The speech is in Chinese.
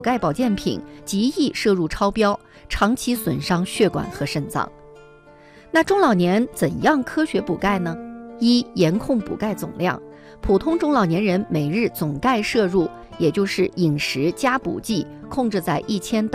钙保健品极易摄入超标，长期损伤血管和肾脏。那中老年怎样科学补钙呢？一、严控补钙总量。普通中老年人每日总钙摄入，也就是饮食加补剂，控制在1000到